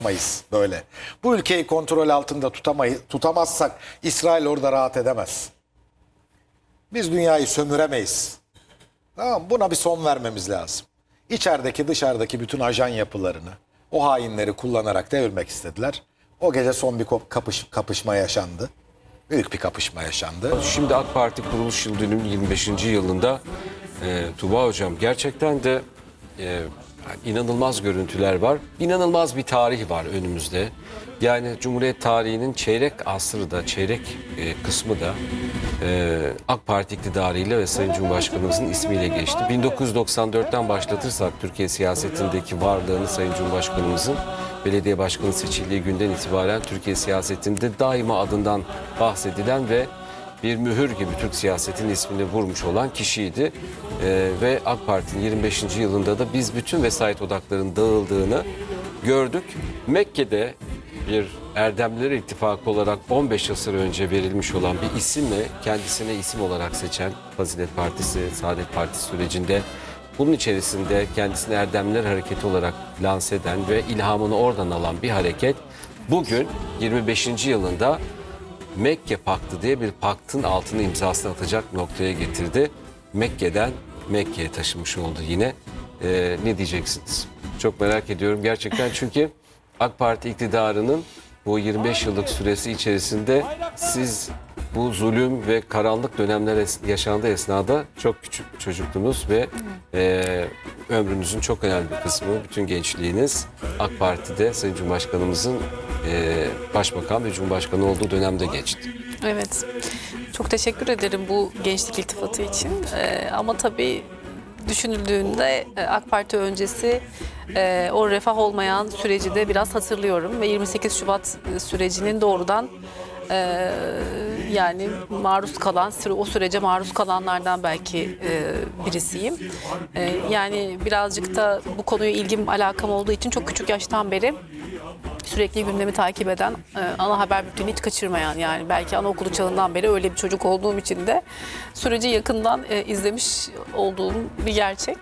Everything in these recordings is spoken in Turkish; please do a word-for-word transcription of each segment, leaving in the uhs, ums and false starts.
tutamayız böyle. Bu ülkeyi kontrol altında tutamayız, tutamazsak İsrail orada rahat edemez. Biz dünyayı sömüremeyiz. Tamam, buna bir son vermemiz lazım. İçerideki dışarıdaki bütün ajan yapılarını, o hainleri kullanarak devirmek istediler. O gece son bir kapış, kapışma yaşandı. Büyük bir kapışma yaşandı. Şimdi AK Parti kuruluş yıl dönümü yirmi beşinci yılında e, Tuğba Hocam gerçekten de e, inanılmaz görüntüler var. İnanılmaz bir tarih var önümüzde. Yani Cumhuriyet tarihinin çeyrek asrı da, çeyrek e, kısmı da e, AK Parti iktidarıyla ve Sayın Cumhurbaşkanımızın ismiyle geçti. bin dokuz yüz doksan dörtten başlatırsak Türkiye siyasetindeki varlığını Sayın Cumhurbaşkanımızın belediye başkanı seçildiği günden itibaren Türkiye siyasetinde daima adından bahsedilen ve bir mühür gibi Türk siyasetinin ismini vurmuş olan kişiydi. Ee, ve AK Parti'nin yirmi beşinci yılında da biz bütün vesayet odaklarının dağıldığını gördük. Mekke'de bir Erdemliler İttifakı olarak on beş asır önce verilmiş olan bir isimle kendisine isim olarak seçen Fazilet Partisi, Saadet Partisi sürecinde bunun içerisinde kendisini Erdemliler Hareketi olarak lanse eden ve ilhamını oradan alan bir hareket bugün yirmi beşinci yılında Mekke Paktı diye bir paktın altını imzasını atacak noktaya getirdi. Mekke'den Mekke'ye taşımış oldu yine. Ee, ne diyeceksiniz? Çok merak ediyorum gerçekten çünkü AK Parti iktidarının bu yirmi beş yıllık süresi içerisinde siz bu zulüm ve karanlık dönemler es- yaşandığı esnada çok küçük bir çocuktunuz ve e, ömrünüzün çok önemli bir kısmı, bütün gençliğiniz AK Parti'de Sayın Cumhurbaşkanımızın e, Başbakan ve Cumhurbaşkanı olduğu dönemde geçti. Evet, çok teşekkür ederim bu gençlik iltifatı için. Ee, ama tabii düşünüldüğünde AK Parti öncesi e, o refah olmayan süreci de biraz hatırlıyorum ve yirmi sekiz Şubat sürecinin doğrudan e, yani maruz kalan, o sürece maruz kalanlardan belki e, birisiyim. E, yani birazcık da bu konuya ilgim, alakam olduğu için çok küçük yaştan beri sürekli gündemi takip eden, ana haber bülteni hiç kaçırmayan, yani belki anaokulu çağından beri öyle bir çocuk olduğum için de süreci yakından izlemiş olduğum bir gerçek.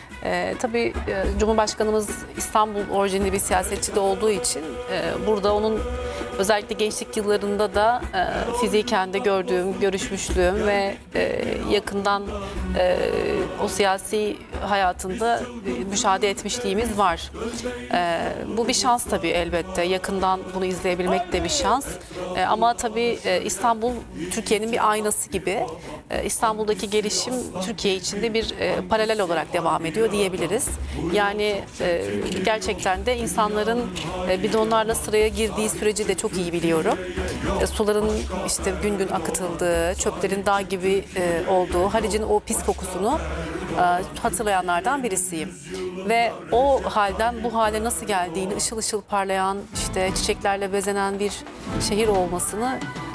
E, tabii e, Cumhurbaşkanımız İstanbul orijinli bir siyasetçi de olduğu için e, burada onun özellikle gençlik yıllarında da e, fiziken de gördüğüm, görüşmüşlüğüm ve e, yakından e, o siyasi hayatında e, müşahede etmişliğimiz var. E, bu bir şans tabii elbette. Yakından bunu izleyebilmek de bir şans. E, ama tabii e, İstanbul Türkiye'nin bir aynası gibi. E, İstanbul'daki gelişim Türkiye içinde bir e, paralel olarak devam ediyor diyebiliriz. Yani e, gerçekten de insanların e, bidonlarla sıraya girdiği süreci de çok iyi biliyorum. E, suların işte gün gün akıtıldığı, çöplerin dağ gibi e, olduğu, Haliç'in o pis kokusunu e, hatırlayanlardan birisiyim. Ve o halden bu hale nasıl geldiğini, ışıl ışıl parlayan, işte çiçeklerle bezenen bir şehir olmasını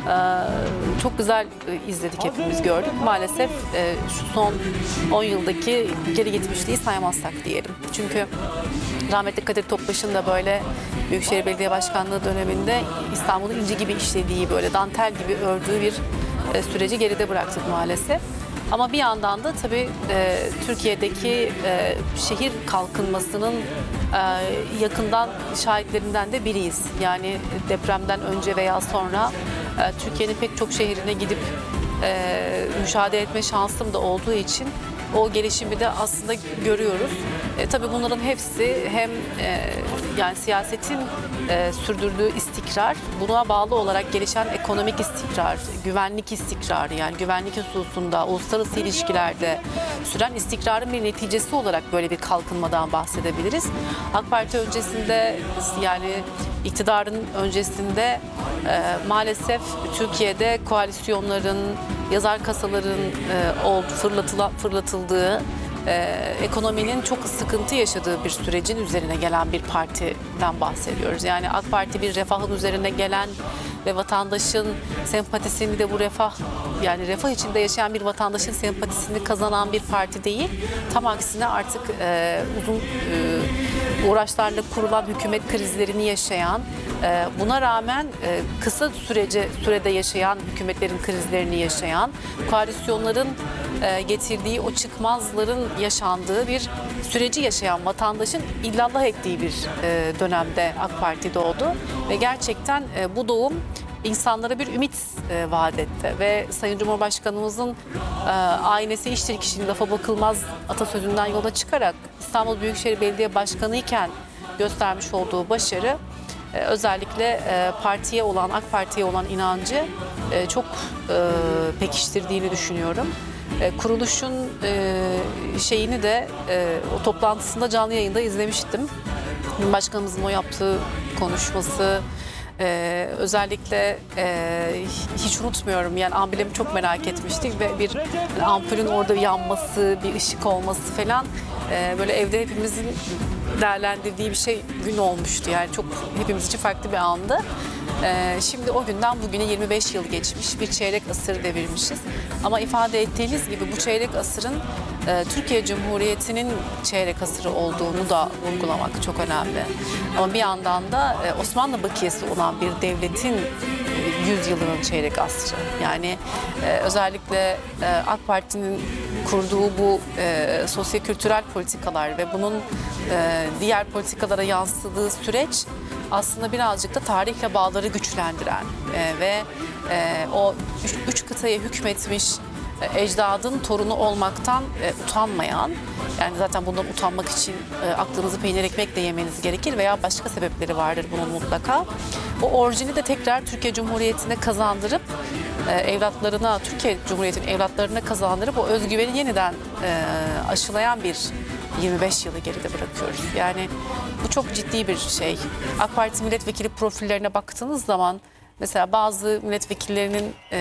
Ee, çok güzel izledik, hepimiz gördük. Maalesef e, şu son on yıldaki geri gitmişliği saymazsak diyelim. Çünkü rahmetli Kadir Topbaş'ın da böyle Büyükşehir Belediye Başkanlığı döneminde İstanbul'u inci gibi işlediği, böyle dantel gibi ördüğü bir e, süreci geride bıraktık maalesef. Ama bir yandan da tabii e, Türkiye'deki e, şehir kalkınmasının e, yakından şahitlerinden de biriyiz. Yani depremden önce veya sonra e, Türkiye'nin pek çok şehrine gidip e, müşahede etme şansım da olduğu için o gelişimi de aslında görüyoruz. E, tabii bunların hepsi hem e, yani siyasetin e, sürdürdüğü istikrar, buna bağlı olarak gelişen ekonomik istikrar, güvenlik istikrarı, yani güvenlik hususunda, uluslararası ilişkilerde süren istikrarın bir neticesi olarak böyle bir kalkınmadan bahsedebiliriz. AK Parti öncesinde, yani iktidarın öncesinde e, maalesef Türkiye'de koalisyonların, yazar kasaların e, oldu, fırlatıla, fırlatıldığı, e, ekonominin çok sıkıntı yaşadığı bir sürecin üzerine gelen bir partiden bahsediyoruz. Yani AK Parti bir refahın üzerine gelen ve vatandaşın sempatisini de bu refah, yani refah içinde yaşayan bir vatandaşın sempatisini kazanan bir parti değil. Tam aksine artık e, uzun e, uğraşlarla kurulan hükümet krizlerini yaşayan, e, buna rağmen e, kısa sürece sürede yaşayan hükümetlerin krizlerini yaşayan, koalisyonların e, getirdiği o çıkmazların yaşandığı bir süreci yaşayan vatandaşın illallah ettiği bir e, dönemde AK Parti doğdu ve gerçekten e, bu doğum insanlara bir ümit e, vaat etti ve Sayın Cumhurbaşkanımızın e, aynesi iştir kişinin lafa bakılmaz atasözünden yola çıkarak İstanbul Büyükşehir Belediye Başkanı iken göstermiş olduğu başarı e, özellikle e, partiye olan AK Parti'ye olan inancı e, çok e, pekiştirdiğini düşünüyorum. E, kuruluşun e, şeyini de e, o toplantısında canlı yayında izlemiştim. Başkanımızın o yaptığı konuşması, Ee, özellikle e, hiç unutmuyorum, yani amblemi çok merak etmiştik ve bir yani ampulün orada yanması, bir ışık olması falan e, böyle evde hepimizin değerlendirdiği bir şey gün olmuştu. Yani çok hepimiz için farklı bir andı. Ee, şimdi o günden bugüne yirmi beş yıl geçmiş, bir çeyrek asır devirmişiz. Ama ifade ettiğiniz gibi bu çeyrek asırın e, Türkiye Cumhuriyeti'nin çeyrek asırı olduğunu da vurgulamak çok önemli. Ama bir yandan da e, Osmanlı bakiyesi olan bir devletin e, yüz yılının çeyrek asrı. Yani e, özellikle e, AK Parti'nin kurduğu bu e, sosyo-kültürel politikalar ve bunun e, diğer politikalara yansıdığı süreç aslında birazcık da tarihle bağları güçlendiren e, ve e, o üç, üç kıtaya hükmetmiş e, ecdadın torunu olmaktan e, utanmayan, yani zaten bundan utanmak için e, aklınızı peynir ekmekle yemeniz gerekir veya başka sebepleri vardır bunun mutlaka. O orijini de tekrar Türkiye Cumhuriyeti'ne kazandırıp e, evlatlarına, Türkiye Cumhuriyeti'nin evlatlarına kazandırıp o özgüveni yeniden e, aşılayan bir yirmi beş yılı geride bırakıyoruz. Yani bu çok ciddi bir şey. AK Parti milletvekili profillerine baktığınız zaman mesela bazı milletvekillerinin e,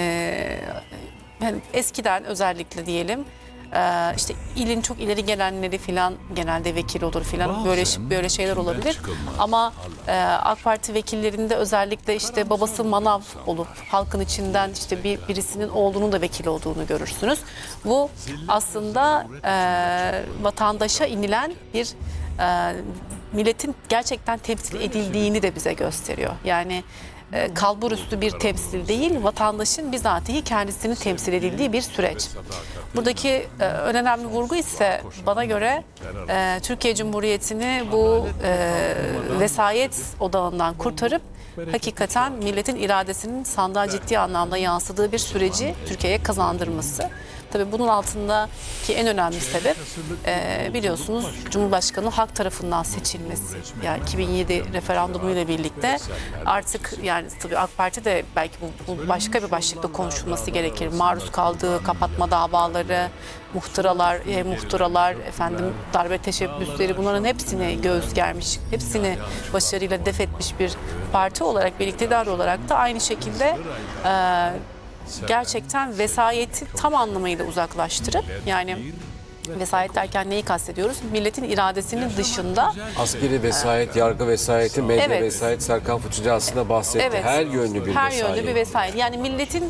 yani eskiden özellikle diyelim e, işte ilin çok ileri gelenleri filan genelde vekil olur filan, böyle böyle şeyler olabilir. Ama e, AK Parti vekillerinde özellikle işte babası manav olup halkın içinden işte bir birisinin oğlunun da vekil olduğunu görürsünüz. Bu aslında e, vatandaşa inilen bir e, milletin gerçekten temsil edildiğini de bize gösteriyor. Yani e, kalburüstü bir temsil değil, vatandaşın bizatihi kendisini temsil edildiği bir süreç. Buradaki e, önemli vurgu ise bana göre e, Türkiye Cumhuriyeti'ni bu e, vesayet odağından kurtarıp hakikaten milletin iradesinin sandığa ciddi anlamda yansıdığı bir süreci Türkiye'ye kazandırması. Tabii bunun altındaki en önemli sebep e, biliyorsunuz Cumhurbaşkanı halk tarafından seçilmesi. Yani iki bin yedi referandumuyla birlikte artık, yani tabii AK Parti de belki bu, bu başka bir başlıkta konuşulması gerekir. Maruz kaldığı kapatma davaları, muhtıralar, e, muhtıralar, efendim darbe teşebbüsleri, bunların hepsine göğüs germiş, hepsini başarıyla def etmiş bir parti olarak, bir iktidar olarak da aynı şekilde e, gerçekten vesayeti tam anlamıyla uzaklaştırıp, yani vesayet derken neyi kastediyoruz? Milletin iradesinin dışında Askeri vesayet, yargı vesayeti, medya Evet. vesayet, Serkan Fıçıcı aslında bahsetti. Evet. Her yönlü bir her vesayet. yönlü bir vesayet. Yani milletin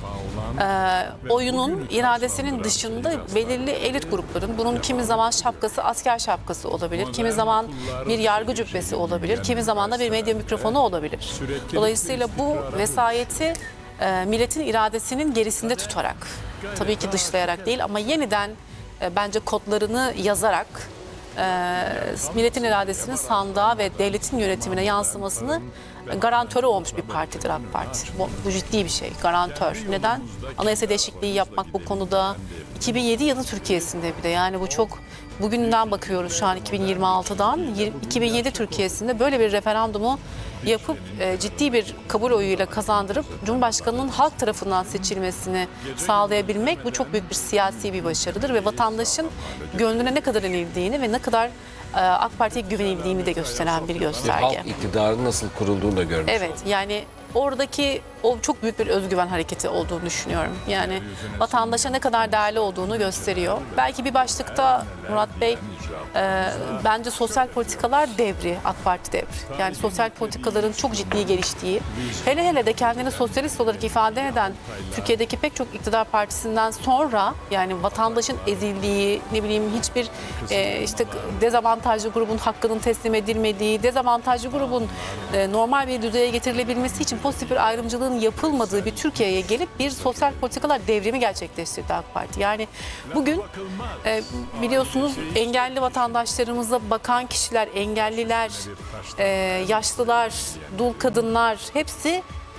e, oyunun iradesinin dışında belirli elit grupların, bunun kimi zaman şapkası asker şapkası olabilir, kimi zaman bir yargı cübbesi olabilir, kimi zaman da bir medya mikrofonu olabilir. Dolayısıyla bu vesayeti e, milletin iradesinin gerisinde tutarak, tabii ki dışlayarak değil ama yeniden e, bence kodlarını yazarak e, milletin iradesinin sandığa ve devletin yönetimine yansımasını garantörü olmuş bir partidir AK Parti. Bu, bu ciddi bir şey, garantör. Neden? Anayasa değişikliği yapmak bu konuda iki bin yedi yılı Türkiye'sinde bir de, yani bu çok, bugünden bakıyoruz şu an iki bin yirmi altıdan, iki bin yedi Türkiye'sinde böyle bir referandumu yapıp e, ciddi bir kabul oyuyla kazandırıp Cumhurbaşkanı'nın halk tarafından seçilmesini sağlayabilmek, bu çok büyük bir siyasi bir başarıdır ve vatandaşın gönlüne ne kadar inildiğini ve ne kadar e, AK Parti'ye güvenildiğini de gösteren bir gösterge. Halk iktidarın nasıl kurulduğunu da görmüş Evet, olduk. yani oradaki o çok büyük bir özgüven hareketi olduğunu düşünüyorum. Yani vatandaşa ne kadar değerli olduğunu gösteriyor. Belki bir başlıkta Murat Bey, e, bence sosyal politikalar devri, AK Parti devri. Yani sosyal politikaların çok ciddi geliştiği, hele hele de kendini sosyalist olarak ifade eden Türkiye'deki pek çok iktidar partisinden sonra, yani vatandaşın ezildiği, ne bileyim hiçbir e, işte dezavantajlı grubun hakkının teslim edilmediği, dezavantajlı grubun e, normal bir düzeye getirilebilmesi için pozitif bir ayrımcılığın yapılmadığı bir Türkiye'ye gelip bir sosyal politikalar devrimi gerçekleştirdi AK Parti. Yani bugün e, biliyorsunuz engelli vatandaşlarımıza bakan kişiler, engelliler, e, yaşlılar, dul kadınlar hepsi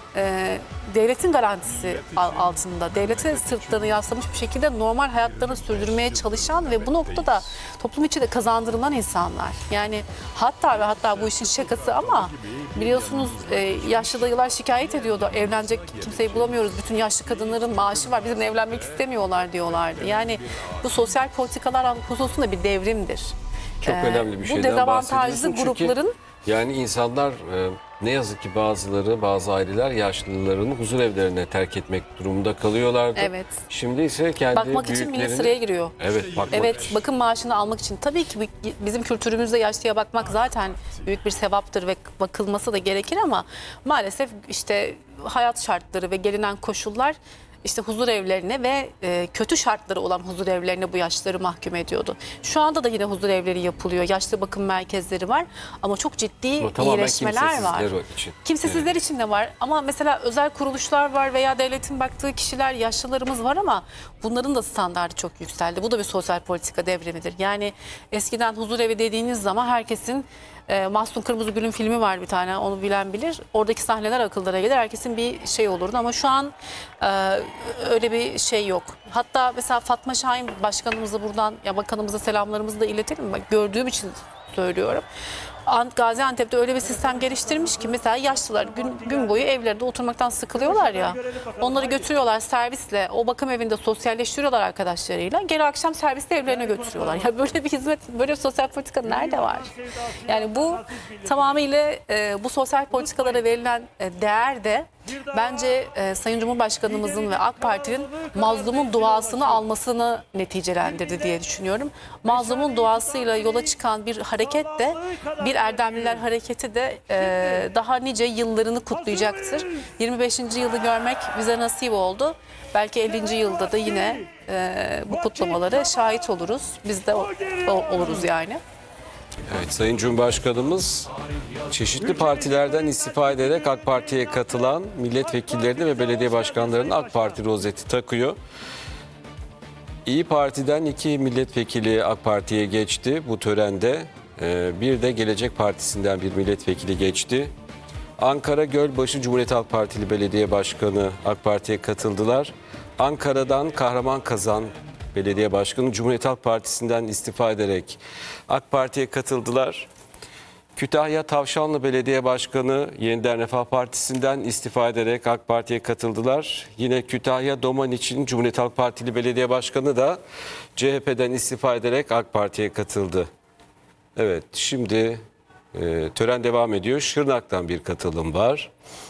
e, devletin garantisi altında, devlete sırtlarını yaslamış bir şekilde normal hayatlarını sürdürmeye çalışan ve bu noktada toplum içinde kazandırılan insanlar. Yani hatta ve hatta bu işin şakası ama biliyorsunuz e, yaşlı dayılar şikayet ediyordu. Evlenecek kimseyi bulamıyoruz. Bütün yaşlı kadınların maaşı var. Bizimle evlenmek istemiyorlar diyorlardı. Yani bu sosyal politikalar hususunda bir devrimdir. Çok Ee, önemli bir bu şeyden dezavantajlı bahsediyorsun. Çünkü grupların yani insanlar e, ne yazık ki bazıları, bazı aileler yaşlılarını huzur evlerine terk etmek durumunda kalıyorlardı. Evet. Şimdi ise kendi bakmak için millet büyüklerini- sıraya giriyor. Evet, bakmak Evet, için. bakım maaşını almak için. Tabii ki bu- bizim kültürümüzde yaşlıya bakmak zaten büyük bir sevaptır ve bakılması da gerekir ama maalesef işte hayat şartları ve gelinen koşullar işte huzur evlerine ve e, kötü şartları olan huzur evlerine bu yaşlıları mahkum ediyordu. Şu anda da yine huzur evleri yapılıyor. Yaşlı bakım merkezleri var ama çok ciddi Ama tamamen iyileşmeler var. kimsesizler o için. Kimsesizler için de var ama mesela özel kuruluşlar var veya devletin baktığı kişiler, yaşlılarımız var ama bunların da standartı çok yükseldi. Bu da bir sosyal politika devrimidir. Yani eskiden huzur evi dediğiniz zaman herkesin e, Mahsun Kırmızıgül'ün filmi var bir tane, onu bilen bilir. Oradaki sahneler akıllara gelir. Herkesin bir şey olurdu ama şu an e, öyle bir şey yok. Hatta mesela Fatma Şahin başkanımıza buradan, ya bakanımıza selamlarımızı da iletelim. Bak, gördüğüm için söylüyorum. Gaziantep'te öyle bir sistem geliştirmiş ki mesela yaşlılar gün, gün boyu evlerinde oturmaktan sıkılıyorlar ya. Onları götürüyorlar servisle, o bakım evinde sosyalleştiriyorlar arkadaşlarıyla. Geri akşam servisle evlerine götürüyorlar. Ya böyle bir hizmet, böyle bir sosyal politika nerede var? Yani bu tamamıyla e, bu sosyal politikalara verilen e, değer de bence e, Sayın Cumhurbaşkanımızın ve AK Parti'nin mazlumun duasını almasını neticelendirdi diye düşünüyorum. Mazlumun duasıyla yola çıkan bir hareket de, bir Erdemliler Hareketi de e, daha nice yıllarını kutlayacaktır. yirmi beşinci yılı görmek bize nasip oldu. Belki ellinci yılda da yine e, bu kutlamalara şahit oluruz. Biz de o, o- oluruz yani. Evet, Sayın Cumhurbaşkanımız çeşitli partilerden istifa ederek AK Parti'ye katılan milletvekillerini ve belediye başkanlarının AK Parti rozeti takıyor. İyi Parti'den iki milletvekili AK Parti'ye geçti bu törende. Ee, Bir de Gelecek Partisi'nden bir milletvekili geçti. Ankara Gölbaşı Cumhuriyet Halk Partili Belediye Başkanı AK Parti'ye katıldılar. Ankara'dan Kahraman Kazan Belediye Başkanı Cumhuriyet Halk Partisi'nden istifa ederek AK Parti'ye katıldılar. Kütahya Tavşanlı Belediye Başkanı Yeniden Refah Partisi'nden istifa ederek AK Parti'ye katıldılar. Yine Kütahya Domaniç'in Cumhuriyet Halk Partili Belediye Başkanı da C H P'den istifa ederek AK Parti'ye katıldı. Evet, şimdi e, tören devam ediyor. Şırnak'tan bir katılım var.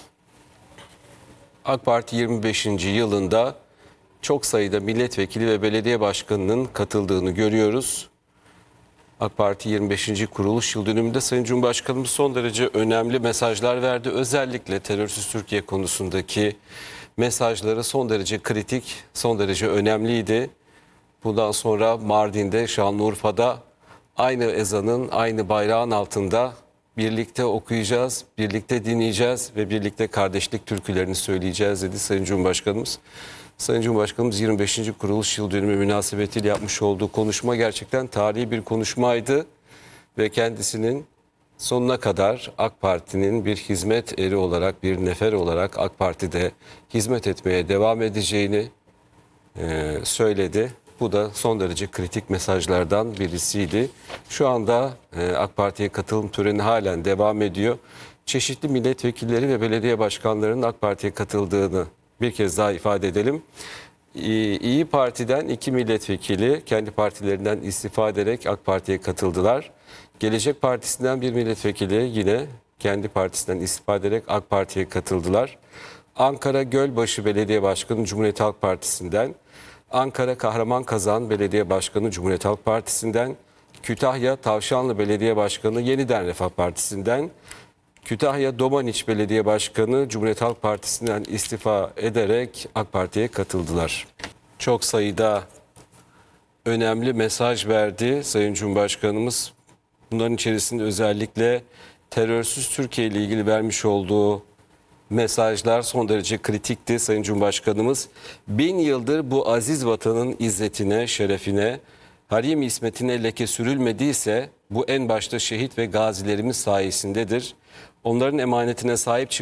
AK Parti yirmi beşinci yılında çok sayıda milletvekili ve belediye başkanının katıldığını görüyoruz. AK Parti yirmi beşinci kuruluş yıl dönümünde Sayın Cumhurbaşkanımız son derece önemli mesajlar verdi. Özellikle terörsüz Türkiye konusundaki mesajları son derece kritik, son derece önemliydi. Bundan sonra Mardin'de, Şanlıurfa'da aynı ezanın, aynı bayrağın altında birlikte okuyacağız, birlikte dinleyeceğiz ve birlikte kardeşlik türkülerini söyleyeceğiz dedi Sayın Cumhurbaşkanımız. Sayın Cumhurbaşkanımız yirmi beşinci kuruluş yıl dönümü münasebetiyle yapmış olduğu konuşma gerçekten tarihi bir konuşmaydı ve kendisinin sonuna kadar AK Parti'nin bir hizmet eri olarak, bir nefer olarak AK Parti'de hizmet etmeye devam edeceğini e, söyledi. Bu da son derece kritik mesajlardan birisiydi. Şu anda e, AK Parti'ye katılım töreni halen devam ediyor. Çeşitli milletvekilleri ve belediye başkanlarının AK Parti'ye katıldığını bir kez daha ifade edelim. İyi, İyi Parti'den iki milletvekili kendi partilerinden istifa ederek AK Parti'ye katıldılar. Gelecek Partisi'nden bir milletvekili yine kendi partisinden istifa ederek AK Parti'ye katıldılar. Ankara Gölbaşı Belediye Başkanı Cumhuriyet Halk Partisi'nden, Ankara Kahraman Kazan Belediye Başkanı Cumhuriyet Halk Partisi'nden, Kütahya Tavşanlı Belediye Başkanı Yeniden Refah Partisi'nden, Kütahya Domaniç Belediye Başkanı Cumhuriyet Halk Partisi'nden istifa ederek AK Parti'ye katıldılar. Çok sayıda önemli mesaj verdi Sayın Cumhurbaşkanımız. Bunların içerisinde özellikle terörsüz Türkiye ile ilgili vermiş olduğu mesajlar son derece kritikti. Sayın Cumhurbaşkanımız bin yıldır bu aziz vatanın izzetine, şerefine, harim ismetine leke sürülmediyse bu en başta şehit ve gazilerimiz sayesindedir. Onların emanetine sahip çık